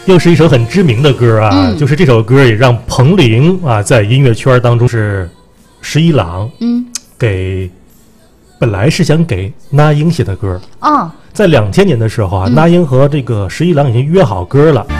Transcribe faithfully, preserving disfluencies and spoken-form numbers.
又是一首很知名的歌啊，嗯、就是这首歌也让彭羚啊在音乐圈当中是十一郎， 嗯， 给本来是想给那英写的歌啊， 在两千年的时候啊，嗯、那英和这个十一郎已经约好歌了。